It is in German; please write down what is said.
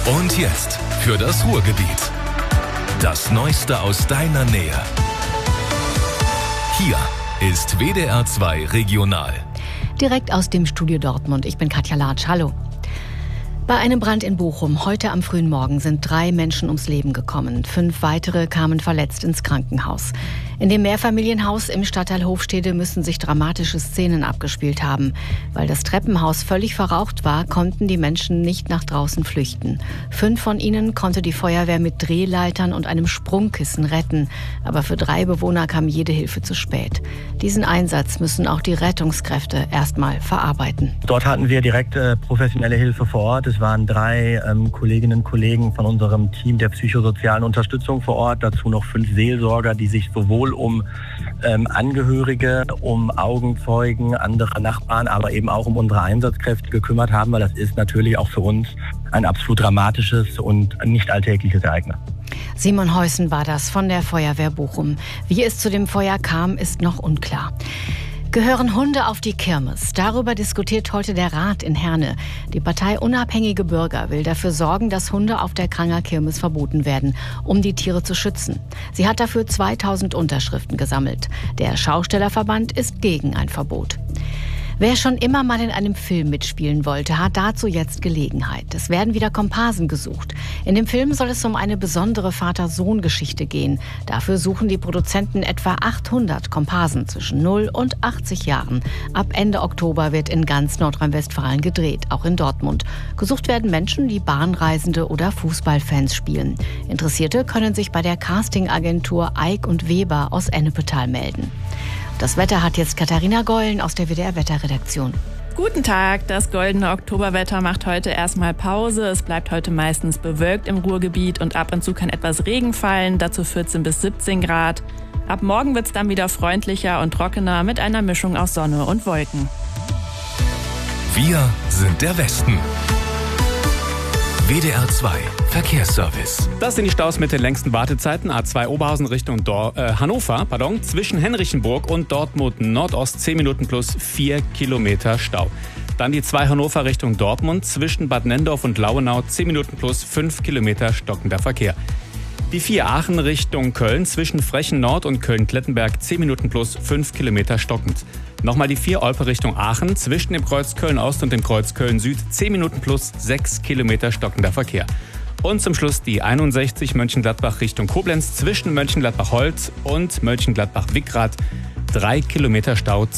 Und jetzt für das Ruhrgebiet. Das Neueste aus deiner Nähe. Hier ist WDR 2 Regional. Direkt aus dem Studio Dortmund. Ich bin Katja Latsch. Hallo. Bei einem Brand in Bochum heute am frühen Morgen sind 3 Menschen ums Leben gekommen. 5 weitere kamen verletzt ins Krankenhaus. In dem Mehrfamilienhaus im Stadtteil Hofstede müssen sich dramatische Szenen abgespielt haben. Weil das Treppenhaus völlig verraucht war, konnten die Menschen nicht nach draußen flüchten. 5 von ihnen konnte die Feuerwehr mit Drehleitern und einem Sprungkissen retten. Aber für 3 Bewohner kam jede Hilfe zu spät. Diesen Einsatz müssen auch die Rettungskräfte erstmal verarbeiten. Dort hatten wir direkt professionelle Hilfe vor Ort. Es waren 3 Kolleginnen und Kollegen von unserem Team der psychosozialen Unterstützung vor Ort. Dazu noch 5 Seelsorger, die sich sowohl um Angehörige, um Augenzeugen, andere Nachbarn, aber eben auch um unsere Einsatzkräfte gekümmert haben, weil das ist natürlich auch für uns ein absolut dramatisches und nicht alltägliches Ereignis. Simon Heusen war das von der Feuerwehr Bochum. Wie es zu dem Feuer kam, ist noch unklar. Gehören Hunde auf die Kirmes? Darüber diskutiert heute der Rat in Herne. Die Partei Unabhängige Bürger will dafür sorgen, dass Hunde auf der Kranger Kirmes verboten werden, um die Tiere zu schützen. Sie hat dafür 2000 Unterschriften gesammelt. Der Schaustellerverband ist gegen ein Verbot. Wer schon immer mal in einem Film mitspielen wollte, hat dazu jetzt Gelegenheit. Es werden wieder Komparsen gesucht. In dem Film soll es um eine besondere Vater-Sohn-Geschichte gehen. Dafür suchen die Produzenten etwa 800 Komparsen zwischen 0 und 80 Jahren. Ab Ende Oktober wird in ganz Nordrhein-Westfalen gedreht, auch in Dortmund. Gesucht werden Menschen, die Bahnreisende oder Fußballfans spielen. Interessierte können sich bei der Castingagentur Eick und Weber aus Ennepetal melden. Das Wetter hat jetzt Katharina Gollen aus der WDR-Wetterredaktion. Guten Tag, das goldene Oktoberwetter macht heute erstmal Pause. Es bleibt heute meistens bewölkt im Ruhrgebiet und ab und zu kann etwas Regen fallen, dazu 14 bis 17 Grad. Ab morgen wird es dann wieder freundlicher und trockener mit einer Mischung aus Sonne und Wolken. Wir sind der Westen. WDR 2 Verkehrsservice. Das sind die Staus mit den längsten Wartezeiten. A2 Oberhausen Richtung Hannover, zwischen Henrichenburg und Dortmund Nordost 10 Minuten plus 4 Kilometer Stau. Dann die 2 Hannover Richtung Dortmund zwischen Bad Nendorf und Lauenau 10 Minuten plus 5 Kilometer stockender Verkehr. Die 4 Aachen Richtung Köln zwischen Frechen Nord und Köln-Klettenberg 10 Minuten plus 5 Kilometer stockend. Nochmal die 4 Olpe Richtung Aachen zwischen dem Kreuz Köln-Ost und dem Kreuz Köln-Süd 10 Minuten plus 6 Kilometer stockender Verkehr. Und zum Schluss die 61 Mönchengladbach Richtung Koblenz zwischen Mönchengladbach-Holz und Mönchengladbach-Wickrath 3 Kilometer Stau